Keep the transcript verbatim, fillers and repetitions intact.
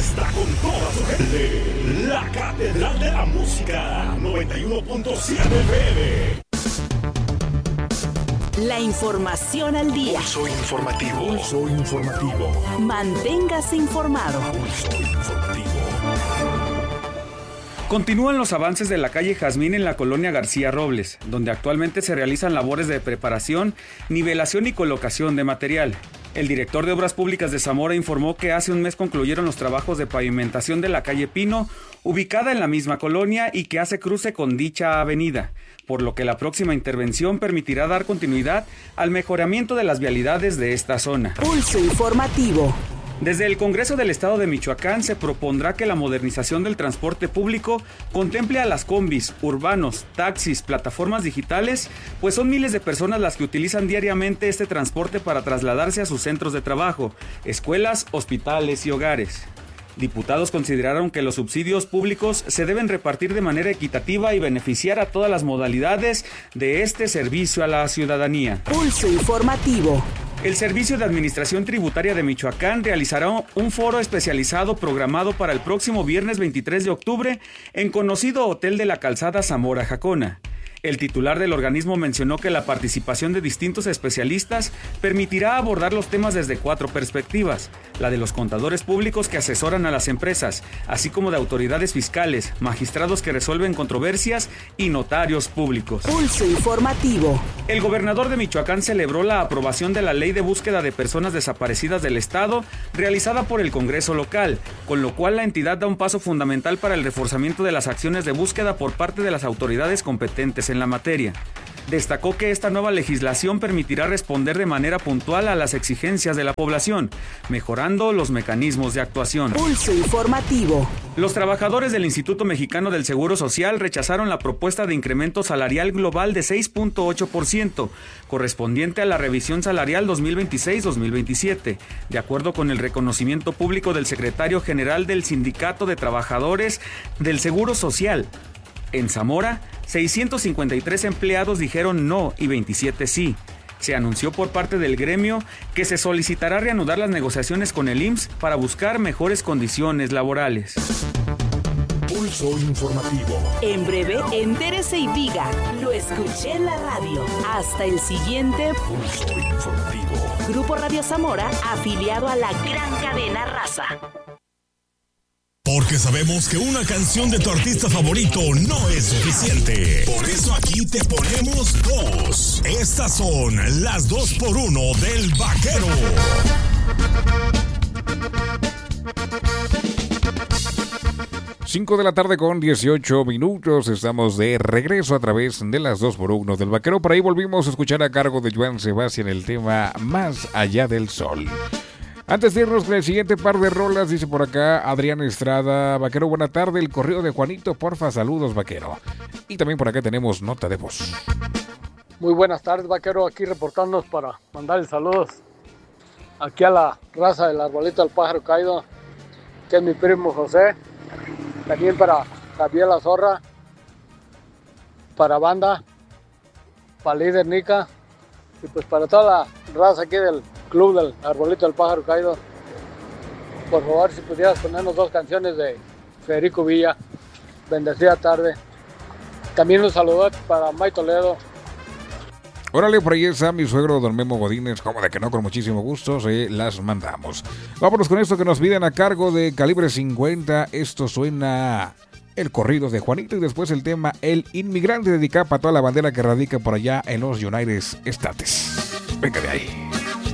está con toda su gente. La Catedral de la Música, noventa y uno punto siete F M. La información al día. Pulso informativo. Pulso informativo. Manténgase informado. Pulso informativo. Continúan los avances de la calle Jazmín en la colonia García Robles, donde actualmente se realizan labores de preparación, nivelación y colocación de material. El director de Obras Públicas de Zamora informó que hace un mes concluyeron los trabajos de pavimentación de la calle Pino, ubicada en la misma colonia y que hace cruce con dicha avenida, por lo que la próxima intervención permitirá dar continuidad al mejoramiento de las vialidades de esta zona. Pulso informativo. Desde el Congreso del Estado de Michoacán se propondrá que la modernización del transporte público contemple a las combis, urbanos, taxis, plataformas digitales, pues son miles de personas las que utilizan diariamente este transporte para trasladarse a sus centros de trabajo, escuelas, hospitales y hogares. Diputados consideraron que los subsidios públicos se deben repartir de manera equitativa y beneficiar a todas las modalidades de este servicio a la ciudadanía. Pulso informativo. El Servicio de Administración Tributaria de Michoacán realizará un foro especializado programado para el próximo viernes veintitrés de octubre en conocido Hotel de la Calzada Zamora Jacona. El titular del organismo mencionó que la participación de distintos especialistas permitirá abordar los temas desde cuatro perspectivas: la de los contadores públicos que asesoran a las empresas, así como de autoridades fiscales, magistrados que resuelven controversias y notarios públicos. Pulso informativo. El gobernador de Michoacán celebró la aprobación de la Ley de Búsqueda de Personas Desaparecidas del Estado, realizada por el Congreso local, con lo cual la entidad da un paso fundamental para el reforzamiento de las acciones de búsqueda por parte de las autoridades competentes en la materia. Destacó que esta nueva legislación permitirá responder de manera puntual a las exigencias de la población, mejorando los mecanismos de actuación. Pulso informativo. Los trabajadores del Instituto Mexicano del Seguro Social rechazaron la propuesta de incremento salarial global de seis punto ocho por ciento, correspondiente a la revisión salarial dos mil veintiséis dos mil veintisiete, de acuerdo con el reconocimiento público del secretario general del Sindicato de Trabajadores del Seguro Social. En Zamora, seiscientos cincuenta y tres empleados dijeron no y veintisiete sí. Se anunció por parte del gremio que se solicitará reanudar las negociaciones con el I M S S para buscar mejores condiciones laborales. Pulso informativo. En breve, entérese y diga, lo escuché en la radio. Hasta el siguiente Pulso informativo. Grupo Radio Zamora, afiliado a la gran cadena Raza. Porque sabemos que una canción de tu artista favorito no es suficiente. Por eso aquí te ponemos dos. Estas son las dos por uno del Vaquero. cinco de la tarde con dieciocho minutos. Estamos de regreso a través de las dos por uno del Vaquero. Por ahí volvimos a escuchar a cargo de Joan Sebastián el tema Más Allá del Sol. Antes de irnos con el siguiente par de rolas, dice por acá Adrián Estrada: Vaquero, buena tarde, el correo de Juanito, porfa, saludos, Vaquero. Y también por acá tenemos nota de voz. Muy buenas tardes, Vaquero, aquí reportándonos para mandarle saludos aquí a la raza del Arbolito del Pájaro Caído, que es mi primo José, también para Javier La Zorra, para Banda, para Líder Nica, y pues para toda la raza aquí del Club del Arbolito del Pájaro Caído. Por favor, si pudieras ponernos dos canciones de Federico Villa, Bendecida Tarde. También un saludo para May Toledo. Órale, por ahí está mi suegro Don Memo Godínez, como de que no, con muchísimo gusto se las mandamos. Vámonos con esto que nos piden a cargo de Calibre cincuenta. Esto suena el corrido de Juanito y después el tema El Inmigrante, dedicado para toda la bandera que radica por allá en los United States. Venga de ahí.